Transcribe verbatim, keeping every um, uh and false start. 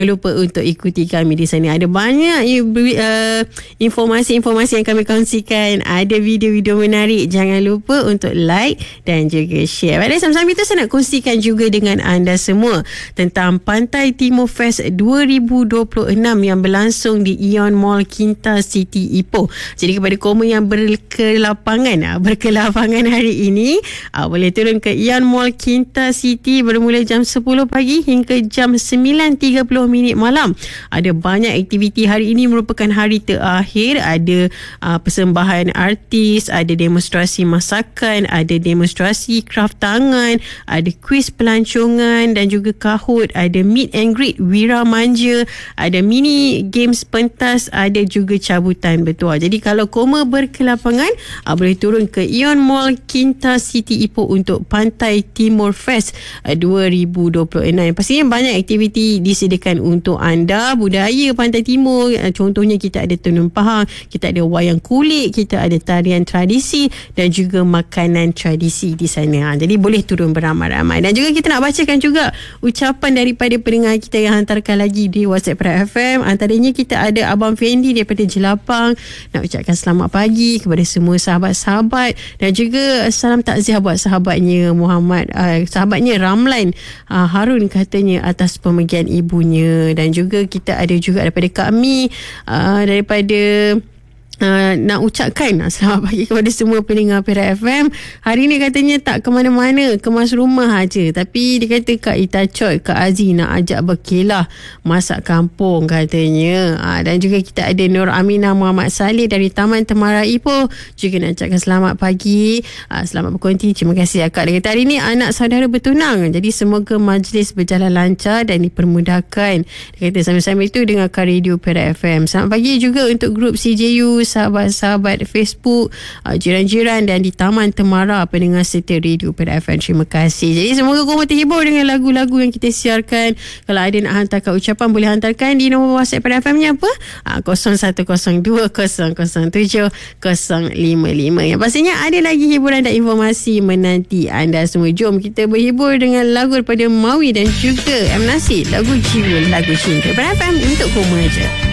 lupa untuk ikuti kami di sana. Ada banyak uh, informasi-informasi yang kami kongsikan. Ada video-video menarik. Jangan lupa untuk like dan juga share. Baiklah, sama-sama itu saya nak kongsikan juga dengan anda semua tentang Pantai Timur Fest dua ribu dua puluh enam yang berlangsung di Ion Mall Kinta City Ipoh. Jadi kepada kaum yang berkelapangan berkelapangan hari ini, boleh turun ke Ion Mall Kinta City bermula jam sepuluh pagi hingga jam sembilan tiga puluh minit malam. Ada banyak aktiviti. Hari ini merupakan hari terakhir. Ada uh, persembahan artis, ada demonstrasi masakan, ada demonstrasi kraft tangan, ada kuis pelancongan dan juga kahut, ada meet and greet Wira Manja, ada mini games pentas, ada juga cabutan bertuah. Jadi kalau koma berkelapangan, uh, boleh turun ke Ion Mall Kinta City Ipoh untuk Pantai Timur Fest uh, dua ribu dua puluh enam. Pastinya banyak aktiviti disediakan untuk anda. Budaya Pantai Timur, contohnya kita ada tenun pahang, kita ada wayang kulit, kita ada tarian tradisi dan juga makanan tradisi di sana. Jadi boleh turun beramai-ramai. Dan juga kita nak bacakan juga ucapan daripada pendengar kita yang hantarkan lagi di WhatsApp Pride F M. Antaranya kita ada Abang Fendi daripada Jelapang, nak ucapkan selamat pagi kepada semua sahabat-sahabat dan juga salam takziah buat sahabatnya Muhammad, uh, sahabatnya Ramlan uh, Harun katanya atas pemergian ibunya. Dan juga kita ada juga daripada kami uh, daripada Uh, nak ucapkan uh, selamat pagi kepada semua pendengar Perak F M. Hari ni katanya tak ke mana-mana, kemas rumah aja. Tapi dia kata Kak Ita Choi, Kak Aziz nak ajak berkelah masak kampung katanya. Uh, dan juga kita ada Nur Aminah Muhammad Saleh dari Taman Temara Ipoh juga nak ucapkan selamat pagi. Uh, selamat berkonti. Terima kasih Kak. Dia kata hari ni anak saudara bertunang. Jadi semoga majlis berjalan lancar dan dipermudahkan. Dia kata sambil-sambil itu dengarkan radio Perak F M. Selamat pagi juga untuk grup C J U, sahabat-sahabat Facebook, uh, jiran-jiran dan di Taman Temara pendengar setia radio Perak F M. Terima kasih. Jadi semoga korang terhibur dengan lagu-lagu yang kita siarkan. Kalau ada nak hantarkan ucapan, boleh hantarkan di nombor WhatsApp Perak F M nya apa? Uh, kosong satu kosong dua kosong kosong tujuh kosong lima lima. Yang pastinya ada lagi hiburan dan informasi menanti anda semua. Jom kita berhibur dengan lagu daripada Maui dan juga M. Nasir, lagu Jiwa Lagu Cinta. Perak F M untuk koma je.